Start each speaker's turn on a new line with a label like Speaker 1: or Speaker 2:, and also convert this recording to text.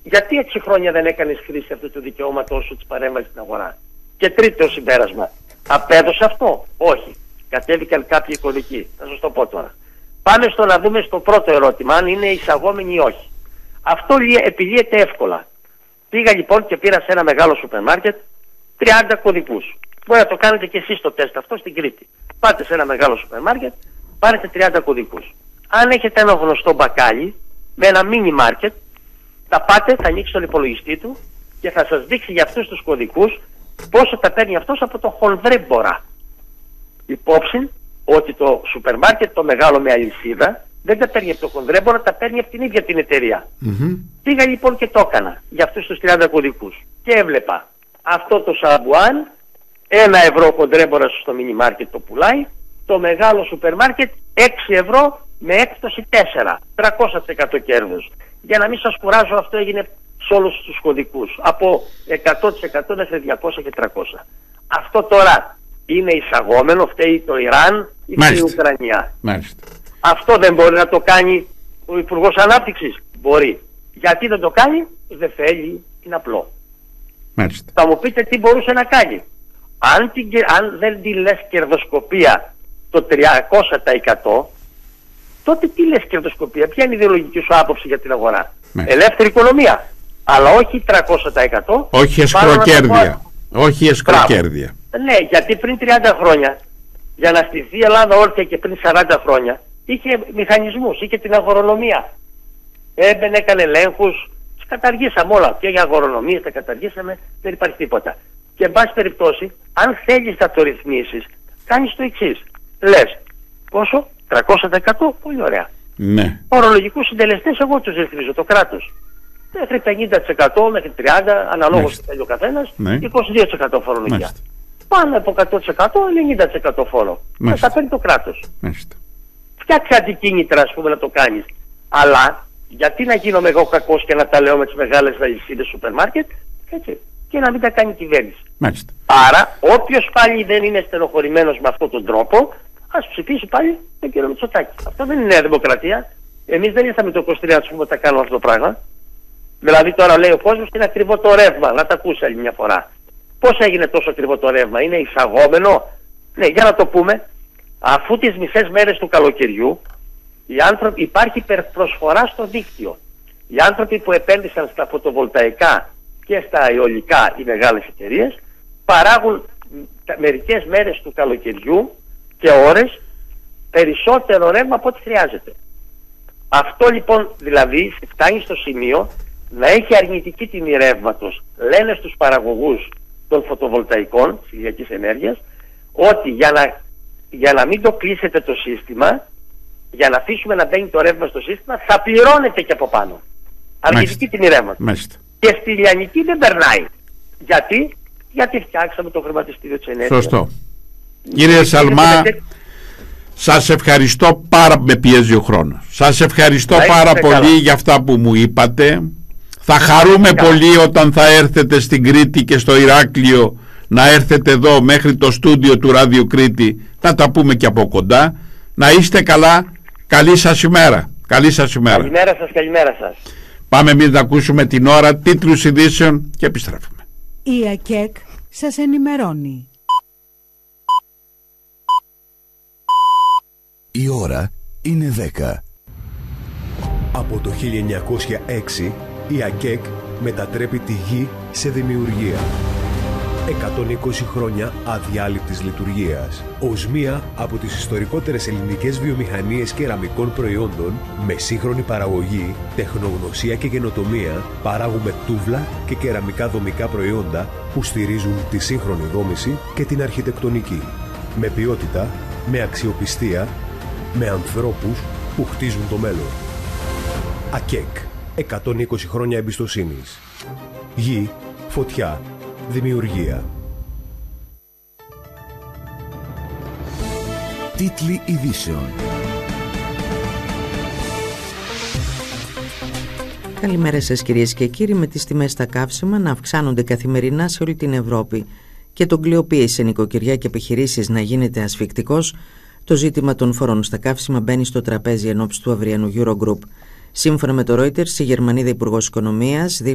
Speaker 1: Γιατί 6 χρόνια δεν έκανες χρήση αυτού του δικαιώματος σου της παρέμβασης στην αγορά? Και τρίτο συμπέρασμα. Απέδωσε αυτό? Όχι. Κατέβηκαν κάποιοι κωδικοί. Θα σας το πω τώρα. Πάμε στο να δούμε στο πρώτο ερώτημα, αν είναι εισαγόμενοι ή όχι. Αυτό επιλύεται εύκολα. Πήγα λοιπόν και πήρα σε ένα μεγάλο σούπερ μάρκετ 30 κωδικούς. Μπορεί να το κάνετε και εσείς το τεστ αυτό στην Κρήτη. Πάτε σε ένα μεγάλο σούπερ μάρκετ, πάρετε 30 κωδικούς. Αν έχετε ένα γνωστό μπακάλι με ένα mini μάρκετ, θα πάτε, θα ανοίξει τον υπολογιστή του και θα σας δείξει για αυτούς τους κωδικούς πόσο τα παίρνει αυτός από το χονδρέμπορα. Υπόψη ότι το σούπερ μάρκετ το μεγάλο με αλυσίδα δεν τα παίρνει από το χονδρέμπορα, τα παίρνει από την ίδια την εταιρεία. Πήγα λοιπόν και το έκανα για αυτούς τους 30 κωδικούς και έβλεπα αυτό το σαμπουάν 1 ευρώ χονδρέμπορα στο μίνι μάρκετ το πουλάει, το μεγάλο σούπερ μάρκετ 6 ευρώ με έκπτωση 4, 300% κέρδος. Για να μην σας κουράζω, αυτό έγινε σε όλους τους κωδικούς, από 100% μέχρι 200 και 300. Αυτό τώρα είναι εισαγόμενο, φταίει το Ιράν ή η Ουκρανία?
Speaker 2: Μάλιστα.
Speaker 1: Αυτό δεν μπορεί να το κάνει ο Υπουργός Ανάπτυξης? Μπορεί. Γιατί δεν το κάνει? Δεν θέλει, είναι απλό.
Speaker 2: Μάλιστα.
Speaker 1: Θα μου πείτε τι μπορούσε να κάνει. Αν δεν τη λες κερδοσκοπία το 300%, τότε τι λες κερδοσκοπία? Ποια είναι η ιδεολογική σου άποψη για την αγορά? Ελεύθερη οικονομία, αλλά όχι 300%.
Speaker 2: Όχι εσκροκέρδεια. Όχι εσκροκέρδια.
Speaker 1: Ναι, γιατί πριν 30 χρόνια, για να στηθεί η Ελλάδα όρθια και πριν 40 χρόνια, είχε μηχανισμούς, είχε την αγορονομία. Έμπαινε, έκανε ελέγχους, τις καταργήσαμε όλα. Και για αγορονομίες τα καταργήσαμε, δεν υπάρχει τίποτα. Και εν πάση περιπτώσει, αν θέλεις να το ρυθμίσεις, κάνεις το εξής. Λες, πόσο? 300%, πολύ ωραία.
Speaker 2: Ναι.
Speaker 1: Ορολογικούς συντελεστές εγώ τους ρυθμίζω, το κράτος. Μέχρι 50%, μέχρι 30%, αναλόγως τι θέλει ο καθένας, 22% φορολογία. Πάνω από 100%, 90% φόρο. Θα παίρνει το κράτος. Φτιάξε αντικίνητρα, ας πούμε, να το κάνεις. Αλλά, γιατί να γίνομαι εγώ κακός και να τα λέω με τις μεγάλες αλυσίδες σούπερ μάρκετ, έτσι, και να μην τα κάνει η κυβέρνηση. Άρα, όποιος πάλι δεν είναι στενοχωρημένος με αυτόν τον τρόπο, ας ψηφίσει πάλι τον κύριο Μητσοτάκη. Αυτό δεν είναι Νέα Δημοκρατία. Εμείς δεν ήρθαμε το 23 να τους πούμε ότι θα κάνουμε αυτό το πράγμα. Δηλαδή τώρα λέει ο κόσμος είναι ακριβό το ρεύμα. Να τα ακούσει άλλη μια φορά. Πώς έγινε τόσο ακριβό το ρεύμα? Είναι εισαγόμενο? Ναι, για να το πούμε. Αφού τις μισές μέρες του καλοκαιριού υπάρχει υπερπροσφορά στο δίκτυο. Οι άνθρωποι που επένδυσαν στα φωτοβολταϊκά και στα αιωλικά, οι μεγάλες εταιρείες, παράγουν μερικές μέρες του καλοκαιριού και ώρες περισσότερο ρεύμα από ό,τι χρειάζεται. Αυτό λοιπόν δηλαδή φτάνει στο σημείο να έχει αρνητική τιμή ρεύματος. Λένε στους παραγωγούς των φωτοβολταϊκών της ηλιακής ενέργειας ότι για να μην το κλείσετε το σύστημα, για να αφήσουμε να μπαίνει το ρεύμα στο σύστημα, θα πληρώνετε και από πάνω. Αρνητική τιμή ρεύματος. Και στη λιανική δεν περνάει. Γιατί φτιάξαμε το χρηματιστήριο της ενέργειας.
Speaker 2: Σωστό. Κύριε Σαλμά, σας ευχαριστώ με πιέζει ο χρόνος. Σας ευχαριστώ πάρα πολύ για αυτά που μου είπατε. Θα χαρούμε πολύ όταν θα έρθετε στην Κρήτη και στο Ηράκλειο, να έρθετε εδώ μέχρι το στούντιο του Ραδιού Κρήτη, να τα πούμε και από κοντά. Να είστε καλά. Καλή σας ημέρα. Καλή σας ημέρα.
Speaker 1: Καλημέρα σας, καλημέρα σας.
Speaker 2: Πάμε εμείς να ακούσουμε την ώρα, τίτλους ειδήσεων και επιστρέφουμε.
Speaker 3: Η ΑΚΕΚ σας ενημερώνει.
Speaker 4: Η ώρα είναι 10.
Speaker 5: Από το 1906 η ΑΚΕΚ μετατρέπει τη γη σε δημιουργία. 120 χρόνια αδιάλειπτης λειτουργίας. Ως μία από τις ιστορικότερες ελληνικές βιομηχανίες κεραμικών προϊόντων, με σύγχρονη παραγωγή, τεχνογνωσία και καινοτομία, παράγουμε τούβλα και κεραμικά δομικά προϊόντα που στηρίζουν τη σύγχρονη δόμηση και την αρχιτεκτονική. Με ποιότητα, με αξιοπιστία, με ανθρώπους που χτίζουν το μέλλον. ΑΚΕΚ. 120 χρόνια εμπιστοσύνης. Γη, φωτιά, δημιουργία.
Speaker 4: Τίτλοι ειδήσεων.
Speaker 6: Καλημέρα σας κυρίες και κύριοι. Με τις τιμές στα καύσιμα να αυξάνονται καθημερινά σε όλη την Ευρώπη και τον κλειοποίηση σε νοικοκυριά και επιχειρήσεις να γίνεται ασφικτικός, το ζήτημα των φόρων στα καύσιμα μπαίνει στο τραπέζι ενόψει του αυριανού Eurogroup. Σύμφωνα με το Reuters, η Γερμανίδα Υπουργός Οικονομίας